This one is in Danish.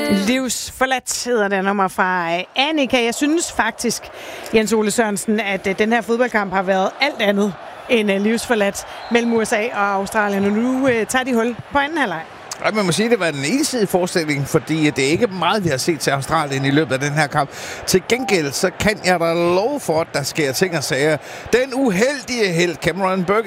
Livsforladt hedder det nummer fra Annika. Jeg synes faktisk, Jens Ole Sørensen, at den her fodboldkamp har været alt andet end livsforladt mellem USA og Australien. Og nu tager de hul på anden halvleg. Og man må sige, at det var en ensidig forestilling, fordi det er ikke meget, vi har set til Australien i løbet af den her kamp. Til gengæld, så kan jeg da love for, at der sker ting og sager. Den uheldige helt Cameron Burke